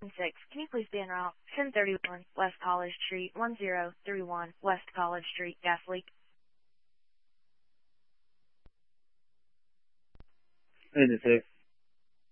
996. Can you please be en route? 1031 West College Street, 1031 West College Street, gas leak. 96.